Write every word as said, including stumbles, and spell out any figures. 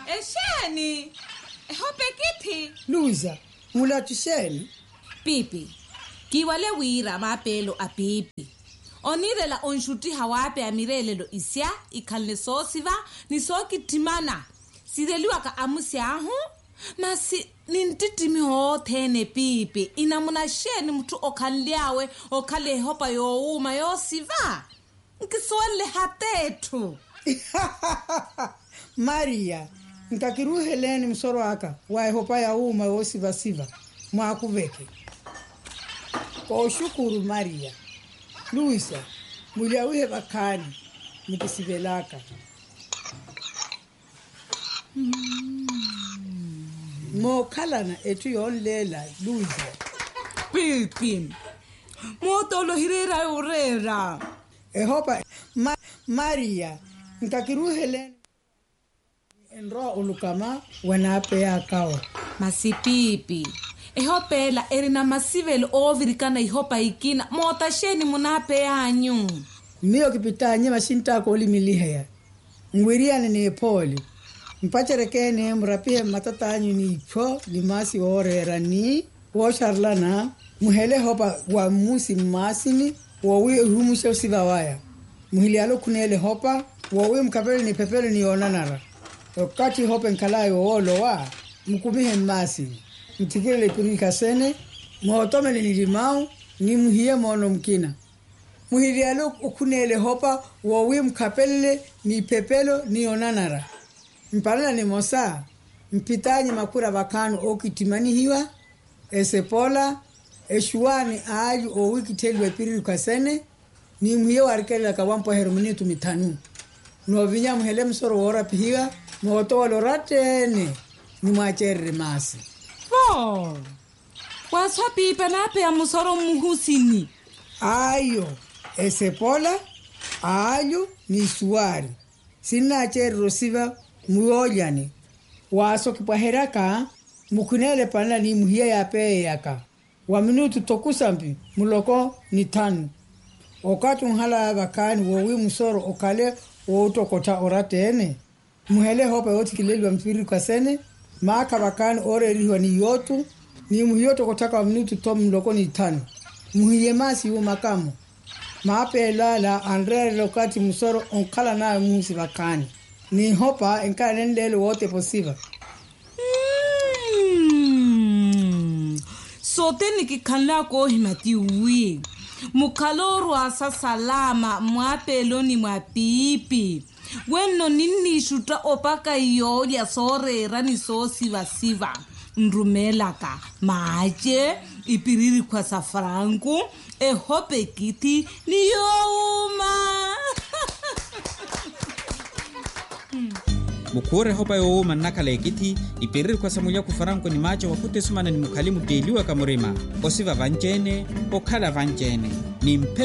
Esheni. Ehope kithi. Luza, mula tusheni. Pipi. Kiwale wira mapelo a pipi. Onirela onshuti hawape amirelelo isya ikalne sosiva ni soki timana. Sideliwa ka amusi ahu. Masi nintitimi hothene pipi. Inamuna sheni mtu okanliawe okale hopa yo uma yo siva. Nkiswele hatetu. Maria, nkakiruheleni msoro aka. Wae hopa ya uma yo siva siva. Mwakuveke. Kwa shukuru Maria. Luisa, mulia uhe bakani. Mkisibelaka. Mm. Mo kalana etu yon lela, Luisa. Pipi. Mo tolo hirera urera. E hopa, ma, Maria, nkakiruheleni. Enroa ulukama, wanape ya kawa. Masi pipi. Ehopela erina masivelo ovirikana ihopa ikina mota sheni munape anyu. Mio kipita nyema shinta ko limiliheya. Ngwiriane ni poli. Mpachere ne mrapie matata anyu ni ipo limasi orera ni wo charlana muhele hopa wa musi masini wowe humusho sivawaya. Muhili alo kunele hopa wowe mkapele ni pepele ni onanara. Wakati hopa nkalayo wolo wa mkumihe masini. Mtikile kurika sene mwotome ni limau ni muhie mono mkina muhili alo ukunele hopa wowe mkapele ni pepelo ni onanara mpalana ni mosa mpitanyi makura bakanu okitimani hiwa esepola eshuani aju owi kitelwe pirika sene ni muhie warikele kawampo herumini tumitanu no vinya muhele msoro wora pihiwa mwoto loratene ni mwachere masi. Oh, waswa pipe nape ya musoro muhusini. Ayo, esepola, ayo ni suari. Sina chere rosiva muoljani. Waso kipaheraka, mukunele pana ni muhia ya peye yaka. Wa minutu tokusampi, muloko ni tanu. Okatu mhala bakani wowi musoro okale wotokota oratene. Muhele hopa yoti kileli wa mpiri kwa sene. Maka bakani ore riwa ni yotu. Ni muhiyoto kutaka wa minutu tomu mloko ni tano. Muhiyemasi yu makamu. Maape lala andre lokati musoro onkala na musi bakani. Ni hopa enkala nendele wote posiva. Mm. Sote nikikanla ko himati ui. Mukaloru asa salama mwapelo ni mwapipi. Weno nini shuta opaka iyo ya sore rani so siva siva. Nrumelaka maache ipiriri kwa safrangu e hope kiti ni youma. Mukure hopa youma nakale kiti ipiriri kwa samulia kufarangu ni maache wakute sumana ni mukalimu deliwa kamurima. Osiva vanjene, okala vanjene. Ni mpe